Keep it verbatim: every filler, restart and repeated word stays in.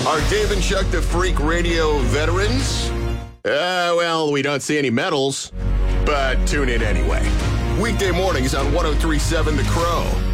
Are Dave and Chuck the Freak Radio veterans? Uh, well, we don't see any medals, but tune in anyway. Weekday mornings on one oh three point seven The Crow.